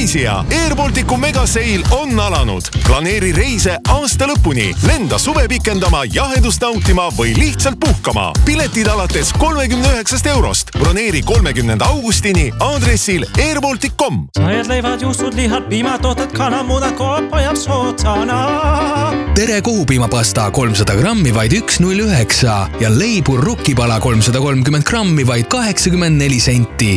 reisija, Air Balticu megaseil on alanud. Planeeri reise aasta lõpuni, lenda suve pikendama, jahedust nautima või lihtsalt puhkama. Piletid alates 39 eurost. Broneeri 30. augustini aadressil airbaltic.com. Sajad leivad, juustud, lihad, piimatooted, kanamudad, koop ajab sootsana. Tere kohupiimapasta 300 grammi vaid 1,09 ja leibur rukkipala 330 grammi vaid 84 senti.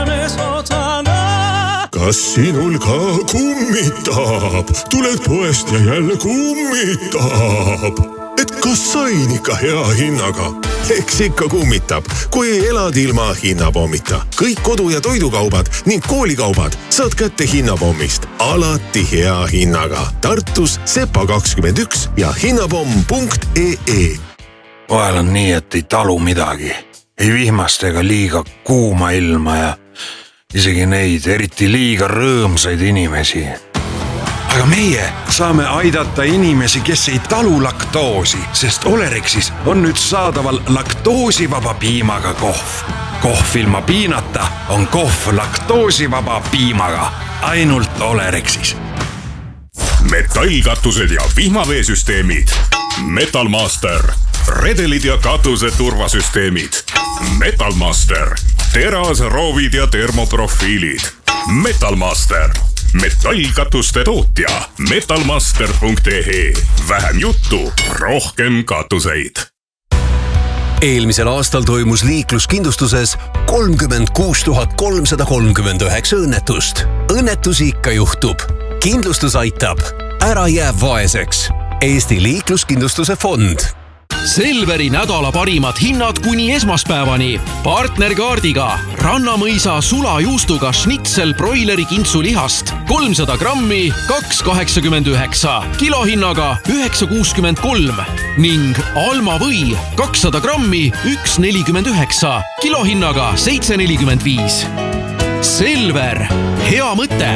Kas sinul ka kummitab? Tuled poest ja jälle kummitab. Et kas sain ikka hea hinnaga? Eks ikka kummitab, kui elad ilma hinnapommita. Kõik kodu- ja toidukaubad ning koolikaubad saad kätte hinnapommist. Alati hea hinnaga. Tartus Sepa 21 ja hinnapomm.ee. Vahel on nii, et ei talu midagi. Ei vihmast ega liiga kuuma ilma ja isegi neid eriti liiga rõõmsaid inimesi. Aga meie saame aidata inimesi, kes ei talu laktoosi, sest Olerexis on nüüd saadaval laktoosivaba piimaga kohv. Kohv ilma piinata on kohv laktoosivaba piimaga. Ainult Olerexis. Metallkatused ja vihmaveesüsteemid. Metalmaster. Redelid ja katuse turvasüsteemid. Metalmaster. Terasroovid ja termoprofiilid. Metalmaster. Metallkatuste tootja. Metalmaster.ee. Vähem juttu, rohkem katuseid. Eelmisel aastal toimus liikluskindlustuses 36 339 õnnetust. Õnnetusi ikka juhtub. Kindlustus aitab. Ära jää vaeseks. Eesti liikluskindlustuse fond. Selveri nädala parimad hinnad kuni esmaspäevani. Partnerkaardiga Rannamõisa sulajuustuga schnitzel broileri kintsulihast 300 grammi 2,89, kilohinnaga 9,63 ning Alma või 200 grammi 1,49, kilohinnaga 7,45. Selver, hea mõte!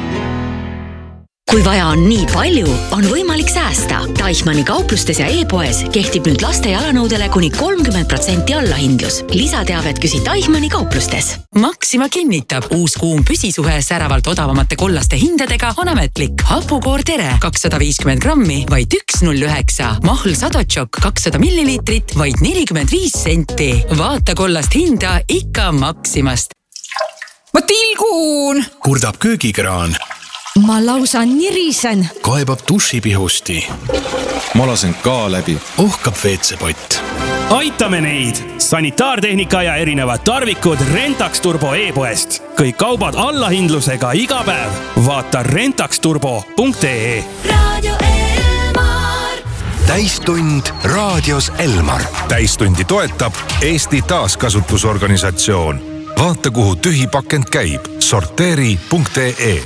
Kui vaja on nii palju, on võimalik säästa. Deichmanni kauplustes ja e-poes kehtib nüüd laste jalanõudele kuni 30% allahindlus. Lisateavet küsi Deichmanni kauplustes. Maxima kinnitab, uus kuum püsisuhe säravalt odavamate kollaste hindadega on ametlik. Hapukoor Tere 250 grammi vaid 1,09. Mahl Sadotšok 200 millilitrit vaid 45 senti. Vaata kollast hinda ikka Maximast. Ma tilgun! Kurdab köögikraan. Ma lausa nirisen. Kaebab dušipihusti. Ma lasen ka läbi. Ohkab veetsepott. Aitame neid! Sanitaartehnika ja erinevad tarvikud Rentax Turbo e-poest. Kõik kaubad allahindlusega iga päev. Vaata rentaxturbo.ee. Radio Elmar. Täistund raadios Elmar. Täistundi toetab Eesti taaskasutusorganisatsioon. Vaata, kuhu tühipakend käib. Sorteeri.ee.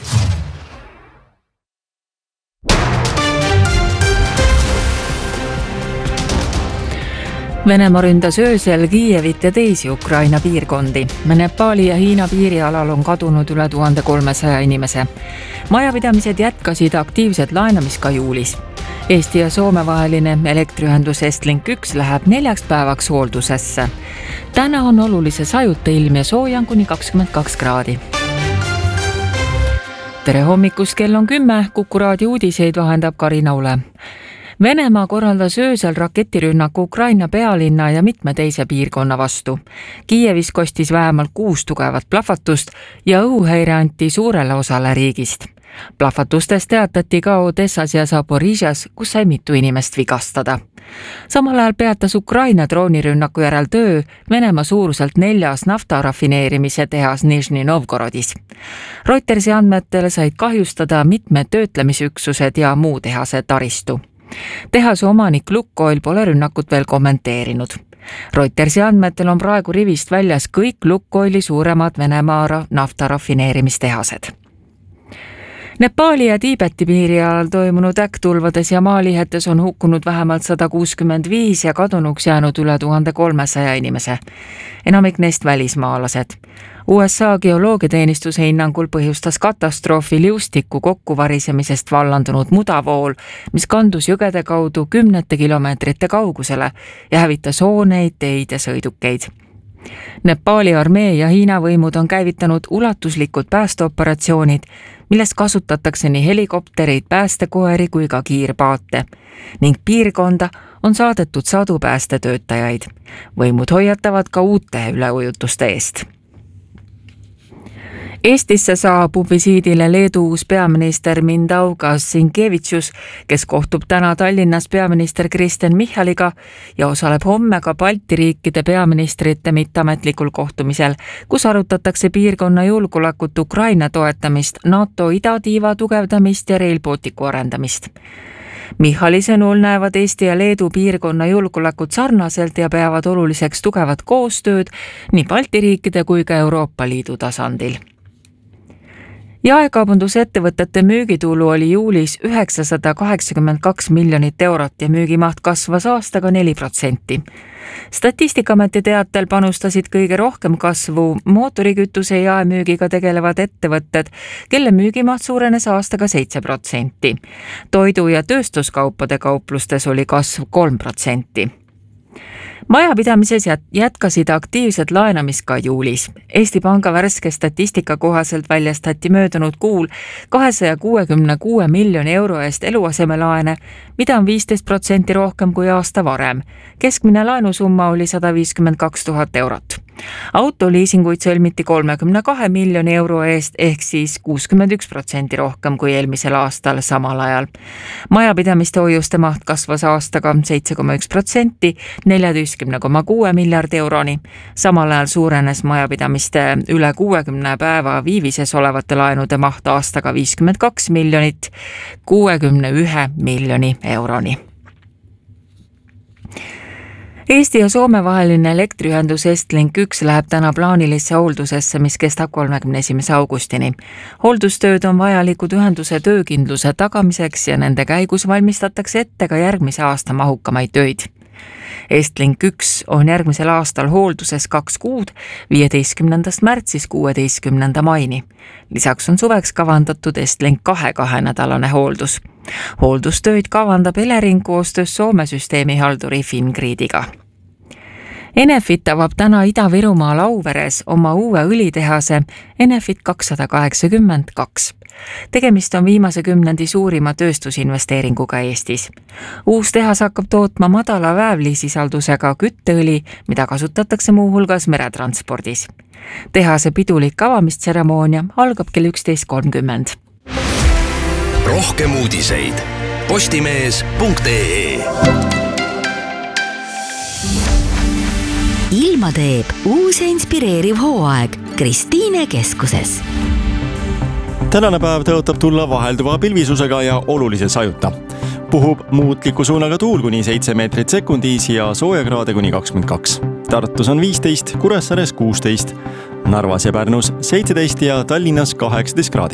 Venemaa ründas öösel Kiievit ja teisi Ukraina piirkondi. Nepali ja Hiina piirialal on kadunud üle 1300 inimese. Majapidamised jätkasid aktiivset laenamist ka juulis. Eesti ja Soome vaheline elektriühendus Estlink 1 läheb 4 päevaks hooldusesse. Täna on olulise sajuta ilm ja soojan kuni 22 kraadi. Tere hommikust, kell on 10, Kuku raadio uudiseid vahendab Karina Ule. Venemaa korraldas öösel raketirünnaku Ukraina pealinna ja mitme teise piirkonna vastu. Kiievis kostis vähemalt 6 tugevat plahvatust ja õhuhäire anti suurele osale riigist. Plahvatustest teatati ka Odessas ja Zaporižjas, kus sai mitu inimest vigastada. Samal ajal peatas Ukraina droonirünnaku järel töö Venemaa suuruselt 4. naftarafineerimise tehas Nižni Novgorodis. Reutersi andmetel said kahjustada mitmed töötlemisüksused ja muu tehase taristu. Tehase omanik Lukoil pole rünnakut veel kommenteerinud. Reutersi andmetel on praegu rivist väljas kõik Lukoili suuremad Venemaa naftarafineerimistehased. Nepali ja Tiibeti piirialal toimunud äkkitulvades ja maalihetes on hukkunud vähemalt 165 ja kadunuks jäänud üle 1300 inimese. Enamik neist välismaalased. USA geoloogiateenistuse hinnangul põhjustas katastroofi liustiku kokkuvarisemisest vallandunud mudavool, mis kandus jõgede kaudu 10 kilomeetrite kaugusele ja hävitas hooneid, teid ja sõidukeid. Nepali armee ja Hiina võimud on käivitanud ulatuslikud päästeoperatsioonid, milles kasutatakse nii helikoptereid, päästekoeri kui ka kiirpaate ning piirkonda on saadetud sadu päästetöötajaid. Võimud hoiatavad ka uute üleujutuste eest. Eestisse saabub visiidile Leedu uus peaminister Mindaugas Sinkevičius, kes kohtub täna Tallinnas peaminister Kristen Michaliga ja osaleb homme ka Balti riikide peaministrite mitteametlikul kohtumisel, kus arutatakse piirkonna julgeolekut, Ukraina toetamist, NATO idatiiva tugevdamist ja Rail Balticu arendamist. Michali sõnul näevad Eesti ja Leedu piirkonna julgeolekut sarnaselt ja peavad oluliseks tugevat koostööd nii Balti riikide kui ka Euroopa Liidu tasandil. Jaekaubandusettevõtete müügitulu oli juulis 982 miljonit eurot ja müügimaht kasvas aastaga 4%. Statistikaameti teatel panustasid kõige rohkem kasvu mootorikütuse jaemüügiga tegelevad ettevõtted, kelle müügimaht suurenes aastaga 7%. Toidu- ja tööstuskaupade kauplustes oli kasv 3%. Majapidamises jätkasid aktiivset laenamist ka juulis. Eesti Panga värske statistika kohaselt väljastati möödunud kuul 266 miljoni euro eest eluasemelaene, mida on 15% rohkem kui aasta varem. Keskmine laenusumma oli 152 000 eurot. Autoliisinguid sõlmiti 32 miljoni euro eest ehk siis 61% rohkem kui eelmisel aastal samal ajal. Majapidamiste hoiuste maht kasvas aastaga 7,1% 14,6 miljardi euroni. Samal ajal suurenes majapidamiste üle 60 päeva viivises olevate laenude maht aastaga 52 miljonit 61 miljoni euroni. Eesti ja Soome vaheline elektriühendus Estlink 1 läheb täna plaanilisse hooldusesse, mis kestab 31. augustini. Hooldustööd on vajalikud ühenduse töökindluse tagamiseks ja nende käigus valmistatakse ette ka järgmise aasta mahukamaid töid. Estlink 1 on järgmisel aastal hoolduses 2 kuud, 15. märtsis 16. maini. Lisaks on suveks kavandatud Estlink 2 nädalane hooldus. Hooldustööd kavandab Elering koostöös Soome süsteemihalduri Fingridiga. Enefit avab täna Ida-Virumaal Auveres oma uue õlitehase Enefit 282. Tegemist on viimase kümnendi suurima tööstusinvesteeringuga Eestis. Uus tehas hakkab tootma madala väävlisisaldusega kütteõli, mida kasutatakse muuhulgas meretranspordis. Tehase pidulik avamistseremoonia algab kell 11.30. Rohkem uudiseid postimees.ee. Ilma teeb uus ja inspireeriv hooaeg Kristiine keskuses. Tänane päev tõotab tulla vahelduva pilvisusega ja olulise sajuta. Puhub muutliku suunaga tuul kuni 7 meetrit sekundis ja soojakraade kuni 22. Tartus on 15, Kuressaares 16, Narvas ja Pärnus 17 ja Tallinnas 18 kraadi.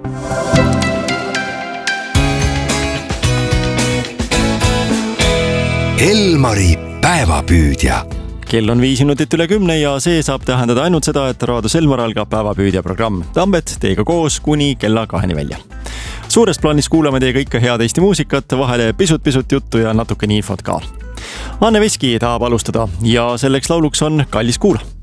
Elmari päevapüüdja. Kell on 5 minutit üle 10 ja see saab tähendada ainult seda, et Raadios Elmar algab päevapüüdja programm Tambet teiega koos kuni kella 2 välja. Suures plaanis kuulame teiega ikka head Eesti muusikat, vahele pisut juttu ja natukene infot ka. Anne Veski tahab alustada ja selleks lauluks on Kallis kuula.